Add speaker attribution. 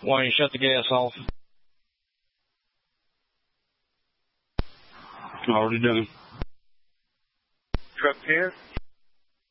Speaker 1: Why don't you shut the gas off?
Speaker 2: Already done.
Speaker 3: Truck 10?